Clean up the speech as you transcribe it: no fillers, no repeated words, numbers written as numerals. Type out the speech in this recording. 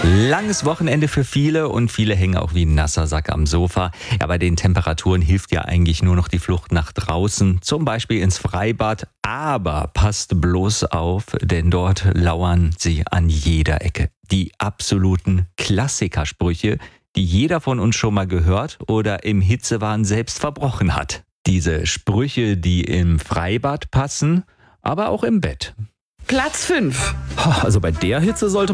Langes Wochenende für viele und viele hängen auch wie ein nasser Sack am Sofa. Ja, bei den Temperaturen hilft ja eigentlich nur noch die Flucht nach draußen, zum Beispiel ins Freibad. Aber passt bloß auf, denn dort lauern sie an jeder Ecke. Die absoluten Klassikersprüche, die jeder von uns schon mal gehört oder im Hitzewahn selbst verbrochen hat. Diese Sprüche, die im Freibad passen, aber auch im Bett. Platz 5. Also bei der Hitze sollte